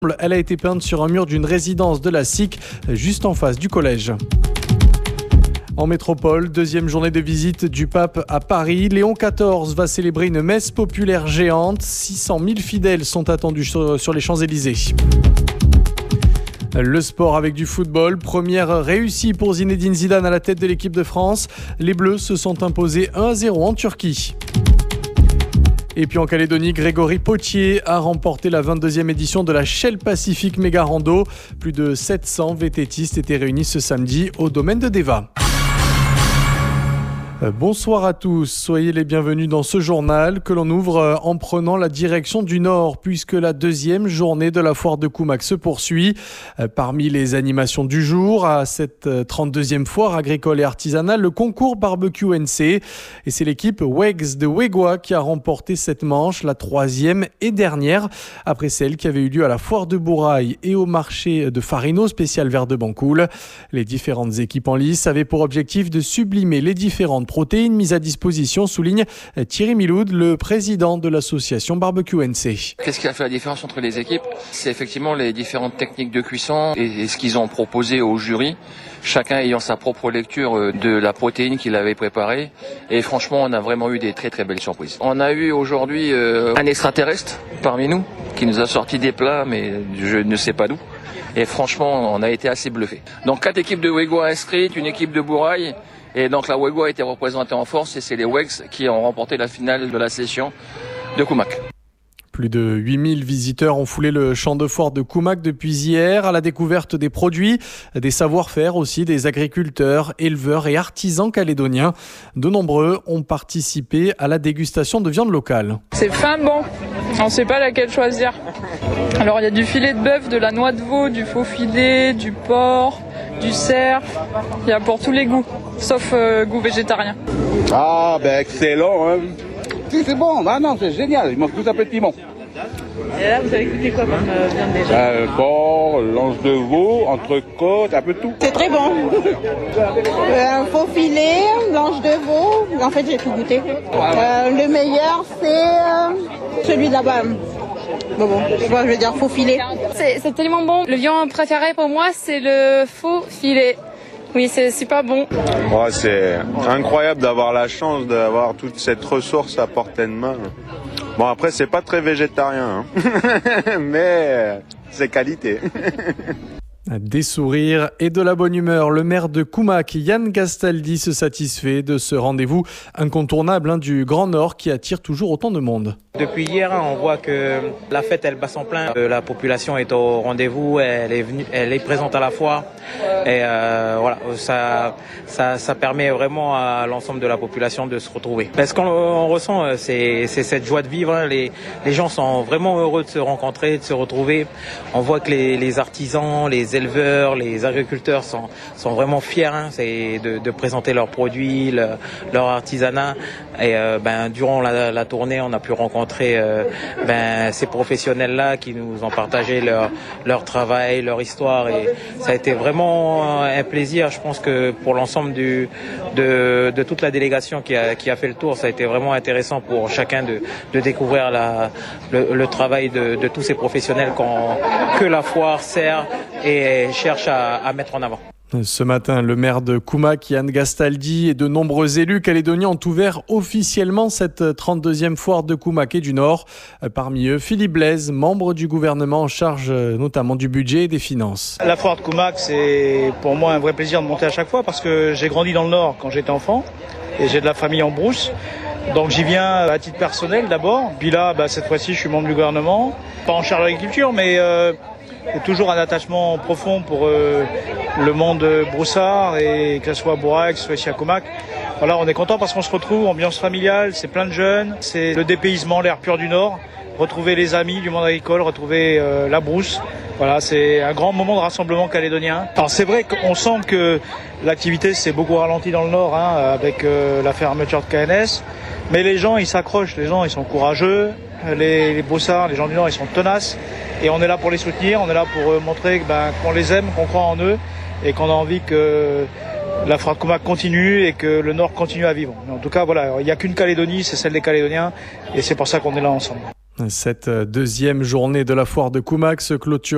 Elle a été peinte sur un mur d'une résidence de la SIC, juste en face du collège. En métropole, deuxième journée de visite du pape à Paris. Léon XIV va célébrer une messe populaire géante. 600 000 fidèles sont attendus sur les Champs-Élysées. Le sport avec du football. Première réussie pour Zinedine Zidane à la tête de l'équipe de France. Les Bleus se sont imposés 1-0 en Turquie. Et puis en Calédonie, Grégory Potier a remporté la 22e édition de la Shell Pacific Méga Rando. Plus de 700 vététistes étaient réunis ce samedi au domaine de Deva. Bonsoir à tous, soyez les bienvenus dans ce journal que l'on ouvre en prenant la direction du Nord puisque la deuxième journée de la foire de Koumak se poursuit. Parmi les animations du jour, à cette 32e foire agricole et artisanale, le concours barbecue NC. Et c'est l'équipe Wegs de Wegwa qui a remporté cette manche, la troisième et dernière, après celle qui avait eu lieu à la foire de Bourail et au marché de Farino spécial Vert de Bancoul. Les différentes équipes en lice avaient pour objectif de sublimer les différentes protéines mises à disposition, souligne Thierry Miloud, le président de l'association Barbecue NC. Qu'est-ce qui a fait la différence entre les équipes ? C'est effectivement les différentes techniques de cuisson et ce qu'ils ont proposé au jury, chacun ayant sa propre lecture de la protéine qu'il avait préparée. Et franchement, on a vraiment eu des très très belles surprises. On a eu aujourd'hui un extraterrestre parmi nous qui nous a sorti des plats, mais je ne sais pas d'où. Et franchement, on a été assez bluffés. Donc 4 équipes de Wegwa inscrites, une équipe de Bourail. Et donc la Wegwa a été représentée en force et c'est les Wegs qui ont remporté la finale de la session de Koumak. Plus de 8000 visiteurs ont foulé le champ de foire de Koumak depuis hier à la découverte des produits, des savoir-faire aussi des agriculteurs, éleveurs et artisans calédoniens. De nombreux ont participé à la dégustation de viande locale. C'est fin bon, on ne sait pas laquelle choisir. Alors il y a du filet de bœuf, de la noix de veau, du faux filet, du porc, du cerf, il y a pour tous les goûts, sauf goût végétarien. Ah ben excellent hein. C'est bon, ah non c'est génial, il manque tout un peu de piment. Et là vous avez goûté quoi comme viande déjà Porc, l'anse de veau, entrecôte, un peu de tout. C'est très bon. Un faux filet, blanche de veau, en fait j'ai tout goûté. Le meilleur c'est celui de là-bas. Bon, je vais dire faux filet. C'est tellement bon. Le viande préféré pour moi, c'est le faux filet. Oui, c'est super bon. Ouais, c'est incroyable d'avoir la chance d'avoir toute cette ressource à portée de main. Bon, après, c'est pas très végétarien, hein. Mais c'est qualité. Des sourires et de la bonne humeur. Le maire de Koumak, Yann Gastaldi, se satisfait de ce rendez-vous incontournable du Grand Nord qui attire toujours autant de monde. Depuis hier, on voit que la fête, elle bat son plein. La population est au rendez-vous, elle est présente à la foire. Et voilà, ça permet vraiment à l'ensemble de la population de se retrouver. Ce qu'on ressent, c'est cette joie de vivre. Hein. Les gens sont vraiment heureux de se rencontrer, de se retrouver. On voit que les artisans, les éleveurs, les agriculteurs sont vraiment fiers, hein, c'est de présenter leurs produits, leur artisanat. Et durant la tournée, on a pu rencontrer ces professionnels-là qui nous ont partagé leur travail, leur histoire. Et ça a été vraiment un plaisir. Je pense que pour l'ensemble de toute la délégation qui a fait le tour, ça a été vraiment intéressant pour chacun de découvrir le travail de tous ces professionnels que la foire sert et cherche à mettre en avant. Ce matin, le maire de Koumak, Yann Gastaldi, et de nombreux élus calédoniens ont ouvert officiellement cette 32e foire de Koumak et du Nord. Parmi eux, Philippe Blaise, membre du gouvernement en charge notamment du budget et des finances. La foire de Koumak, c'est pour moi un vrai plaisir de monter à chaque fois parce que j'ai grandi dans le Nord quand j'étais enfant et j'ai de la famille en Brousse. Donc j'y viens à titre personnel d'abord. Puis là, cette fois-ci, je suis membre du gouvernement. Pas en charge de l'agriculture, mais c'est toujours un attachement profond pour le monde broussard, et que ce soit à Bourail, que ce soit ici à Koumak. Voilà, on est content parce qu'on se retrouve, ambiance familiale, c'est plein de jeunes, c'est le dépaysement, l'air pur du Nord, retrouver les amis du monde agricole, retrouver la brousse. Voilà, c'est un grand moment de rassemblement calédonien. Alors c'est vrai qu'on sent que l'activité s'est beaucoup ralentie dans le Nord, hein, avec la fermeture de KNS, mais les gens ils s'accrochent, les gens ils sont courageux, les broussards, les gens du Nord ils sont tenaces. Et on est là pour les soutenir, on est là pour montrer qu'on les aime, qu'on croit en eux et qu'on a envie que la foire de Koumak continue et que le Nord continue à vivre. Mais en tout cas, voilà, il n'y a qu'une Calédonie, c'est celle des Calédoniens et c'est pour ça qu'on est là ensemble. Cette deuxième journée de la foire de Koumak se clôture